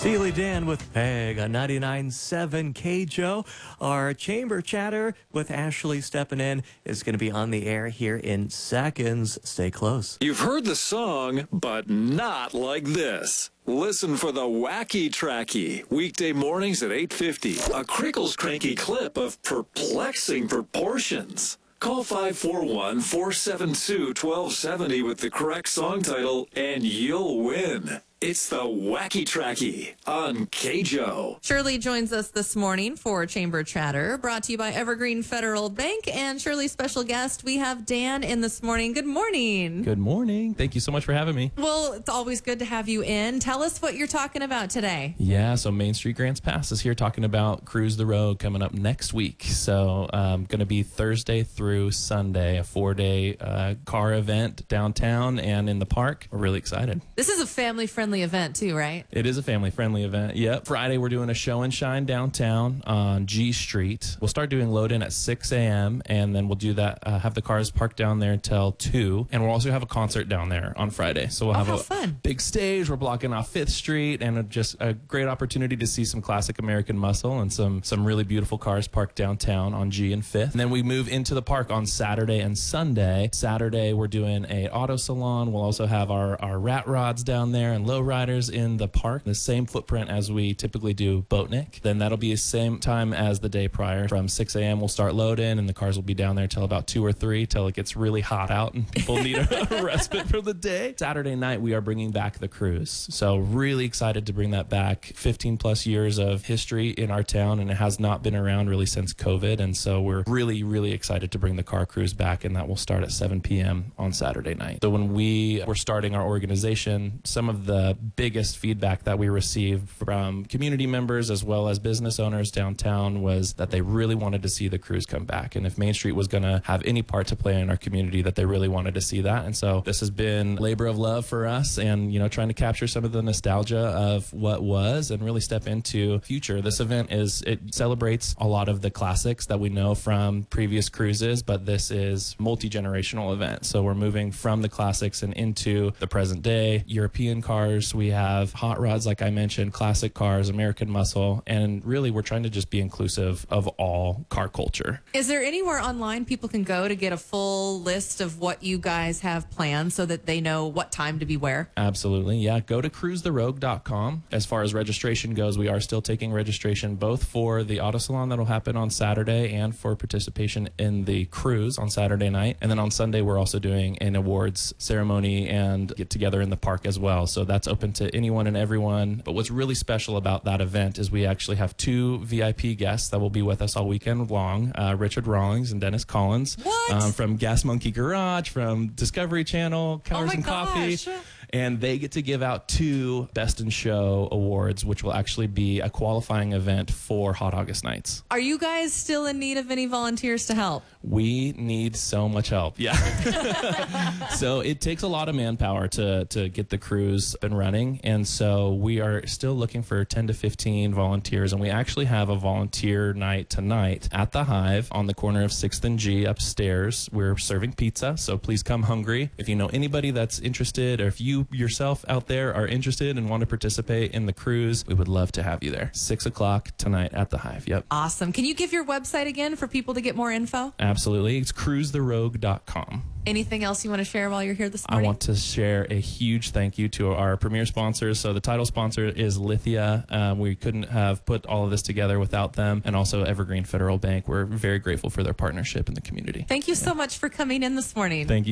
Steely Dan with Peg on 99.7 KJO. Our chamber chatter with Ashley stepping in is going to be on the air here in seconds. Stay close. You've heard the song, but not like this. Listen for the Wacky Tracky, weekday mornings at 8:50. A Crickles Cranky clip of perplexing proportions. Call 541-472-1270 with the correct song title, and you'll win. It's the Wacky Tracky on KJO. Shirley joins us this morning for Chamber Chatter, brought to you by Evergreen Federal Bank. And Shirley's special guest, we have Dan in this morning. Good morning. Good morning. Thank you so much for having me. Well, it's always good to have you in. Tell us what you're talking about today. Yeah, so Main Street Grants Pass is here talking about Cruise the Road coming up next week. So going to be Thursday through Sunday, a 4-day car event downtown and in the park. We're really excited. This is a family-friendly event too, right? It is a family-friendly event. Yep. Friday, we're doing a show and shine downtown on G Street. We'll start doing load-in at 6 a.m., and then we'll do that, have the cars parked down there until 2, and we'll also have a concert down there on Friday. So we'll have a fun. Big stage. We're blocking off 5th Street, and just a great opportunity to see some classic American muscle and some really beautiful cars parked downtown on G and 5th. And then we move into the park on Saturday and Sunday. Saturday, we're doing a auto salon. We'll also have our rat rods down there and low riders in the park, the same footprint as we typically do Boatnik. Then that'll be the same time as the day prior. From 6 a.m. we'll start load in, and the cars will be down there till about 2 or 3, till it gets really hot out and people need a respite for the day. Saturday night, we are bringing back the cruise. So really excited to bring that back. 15 plus years of history in our town, and it has not been around really since COVID. And so we're really, really excited to bring the car cruise back, and that will start at 7 p.m. on Saturday night. So when we were starting our organization, some of the biggest feedback that we received from community members as well as business owners downtown was that they really wanted to see the cruise come back. And if Main Street was going to have any part to play in our community, that they really wanted to see that. And so this has been labor of love for us, and trying to capture some of the nostalgia of what was and really step into future. This event it celebrates a lot of the classics that we know from previous cruises, but this is multi-generational event. So we're moving from the classics and into the present day. European cars, we have hot rods, like I mentioned, classic cars, American muscle, and really we're trying to just be inclusive of all car culture. Is there anywhere online people can go to get a full list of what you guys have planned so that they know what time to be where? Absolutely, yeah. Go to cruisetherogue.com. As far as registration goes, we are still taking registration both for the auto salon that'll happen on Saturday and for participation in the cruise on Saturday night. And then on Sunday, we're also doing an awards ceremony and get together in the park as well. So that's open to anyone and everyone. But what's really special about that event is we actually have 2 VIP guests that will be with us all weekend long, Richard Rawlings and Dennis Collins. From Gas Monkey Garage, from Discovery Channel, Cars and Coffee. And they get to give out 2 Best in Show awards, which will actually be a qualifying event for Hot August Nights. Are you guys still in need of any volunteers to help? We need so much help. Yeah. So it takes a lot of manpower to get the cruise up and running. And so we are still looking for 10 to 15 volunteers. And we actually have a volunteer night tonight at the Hive on the corner of 6th and G upstairs. We're serving pizza, so please come hungry. If you know anybody that's interested, or if you yourself out there are interested and want to participate in the cruise, we would love to have you there. 6 o'clock tonight at the Hive. Yep. Awesome. Can you give your website again for people to get more info? Absolutely. It's cruisetherogue.com. Anything else you want to share while you're here this morning? I want to share a huge thank you to our premier sponsors. So the title sponsor is Lithia. We couldn't have put all of this together without them. And also Evergreen Federal Bank. We're very grateful for their partnership in the community. Thank you so much for coming in this morning. Thank you.